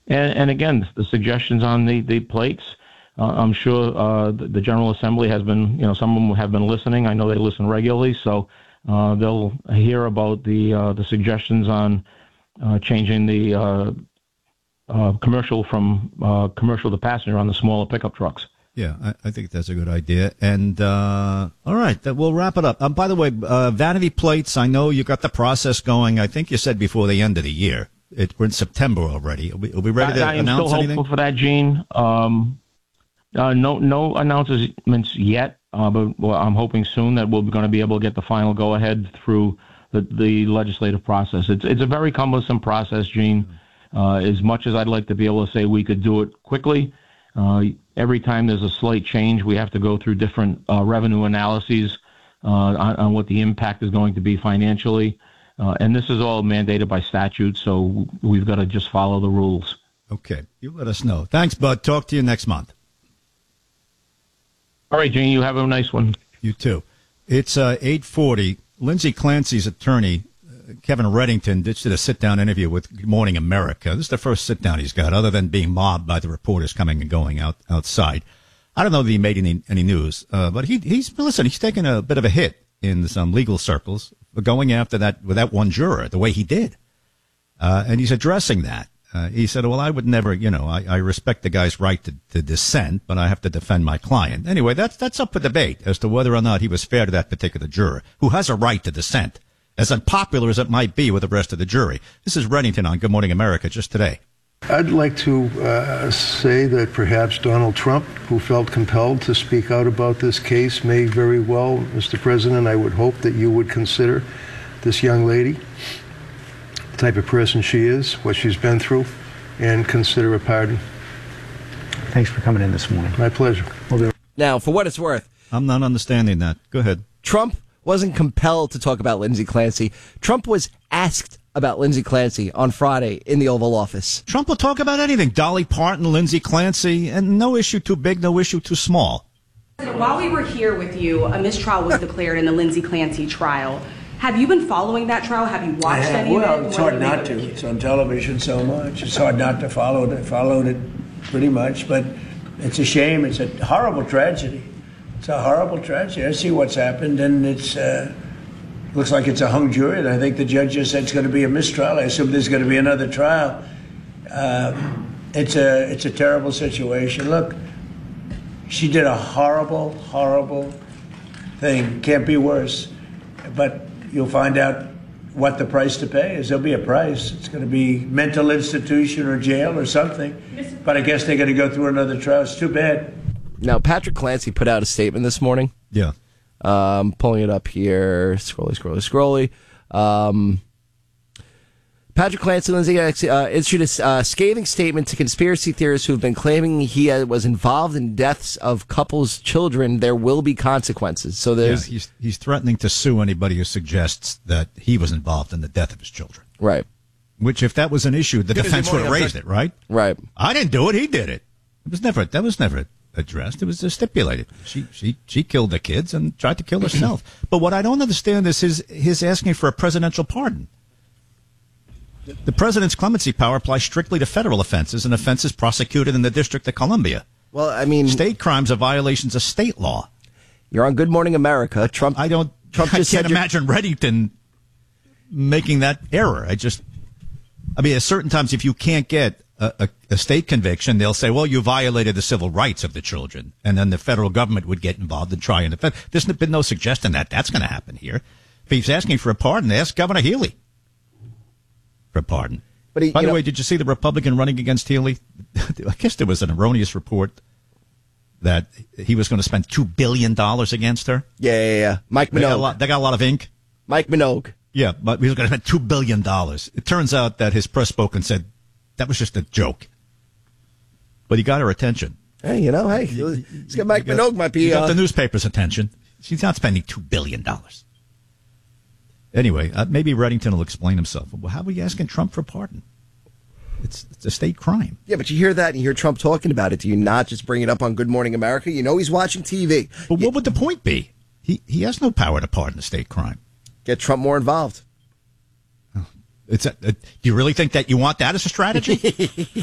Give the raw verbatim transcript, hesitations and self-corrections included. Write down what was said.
And, and again, the suggestions on the, the plates, uh, I'm sure uh, the, the General Assembly has been, you know, some of them have been listening. I know they listen regularly, so uh, they'll hear about the uh, the suggestions on uh, changing the uh, uh, commercial from uh, commercial to passenger on the smaller pickup trucks. Yeah, I, I think that's a good idea. And uh, all right, that, we'll wrap it up. Um, by the way, uh, vanity plates, I know you got the process going. I think you said before the end of the year. It, we're in September already. Are we, are we ready to I, I am announce still anything? hopeful for that, Gene. Um, uh, no, no announcements yet, uh, but well, I'm hoping soon that we're going to be able to get the final go-ahead through the, the legislative process. It's it's a very cumbersome process, Gene. Uh, as much as I'd like to be able to say we could do it quickly, uh, every time there's a slight change, we have to go through different uh, revenue analyses uh, on, on what the impact is going to be financially. Uh, and this is all mandated by statute, so we've got to just follow the rules. Okay. You let us know. Thanks, Bud. Talk to you next month. All right, Gene, you have a nice one. You too. It's uh, eight forty. Lindsay Clancy's attorney, uh, Kevin Reddington, did a sit-down interview with Good Morning America. This is the first sit-down he's got, other than being mobbed by the reporters coming and going out outside. I don't know that he made any, any news, uh, but he, he's, listen, he's taken a bit of a hit in some legal circles for going after that with that one juror the way he did. Uh, and he's addressing that. Uh, he said, well, I would never, you know, I, I respect the guy's right to, to dissent, but I have to defend my client. Anyway, that's, that's up for debate as to whether or not he was fair to that particular juror who has a right to dissent, as unpopular as it might be with the rest of the jury. This is Reddington on Good Morning America just today. I'd like to uh, say that perhaps Donald Trump, who felt compelled to speak out about this case, may very well, Mister President, I would hope that you would consider this young lady, the type of person she is, what she's been through, and consider a pardon. Thanks for coming in this morning. My pleasure. We'll now, for what it's worth, I'm not understanding that. Go ahead. Trump wasn't compelled to talk about Lindsay Clancy. Trump was asked about Lindsay Clancy on Friday in the Oval Office. Trump will talk about anything. Dolly Parton, Lindsay Clancy, and no issue too big, no issue too small. While we were here with you, a mistrial was declared in the Lindsay Clancy trial. Have you been following that trial? Have you watched have, any well, of it? It's hard not to. It's on television so much. It's hard not to follow it. I followed it pretty much, but it's a shame. It's a horrible tragedy. It's a horrible tragedy. I see what's happened, and it's uh, looks like it's a hung jury. And I think the judge just said it's going to be a mistrial. I assume there's going to be another trial. Uh, it's a it's a terrible situation. Look, she did a horrible, horrible thing. Can't be worse. But you'll find out what the price to pay is. There'll be a price. It's going to be mental institution or jail or something. But I guess they're going to go through another trial. It's too bad. Now, Patrick Clancy put out a statement this morning. Yeah. Um, pulling it up here. Scrolly, scrolly, scrolly. Um, Patrick Clancy, Lindsay, uh, issued a uh, scathing statement to conspiracy theorists who have been claiming he uh, was involved in deaths of couples' children. There will be consequences. So there's yeah, he's he's threatening to sue anybody who suggests that he was involved in the death of his children. Right. Which, if that was an issue, the defense would have raised it, right? Right. I didn't do it. He did it. It was never. That was never addressed. It was just stipulated. She she she killed the kids and tried to kill herself. But what I don't understand is his his asking for a presidential pardon. The president's clemency power applies strictly to federal offenses and offenses prosecuted in the District of Columbia. Well, I mean, state crimes are violations of state law. You're on Good Morning America. Trump. I don't. Trump I just can't said imagine Reddington making that error. I just. I mean, at certain times, if you can't get a, a, a state conviction, they'll say, "Well, you violated the civil rights of the children," and then the federal government would get involved and try and defend. There's been no suggestion that that's going to happen here. If he's asking for a pardon, ask Governor Healy for a pardon. But he, By the know, way, did you see the Republican running against Healy? I guess there was an erroneous report that he was going to spend two billion dollars against her. Yeah, yeah, yeah. Mike Minogue. They got, a lot, they got a lot of ink. Mike Minogue. Yeah, but he was going to spend two billion dollars. It turns out that his press spokesman said that was just a joke. But he got her attention. Hey, you know, hey, he's got Mike got, Minogue might be... He got uh, the newspaper's attention. She's not spending two billion dollars. Anyway, uh, maybe Reddington will explain himself. Well, how are you asking Trump for pardon? It's, it's a state crime. Yeah, but you hear that and you hear Trump talking about it. Do you not just bring it up on Good Morning America? You know he's watching T V. But you, what would the point be? He he has no power to pardon a state crime. Get Trump more involved. It's a, a, do you really think that you want that as a strategy?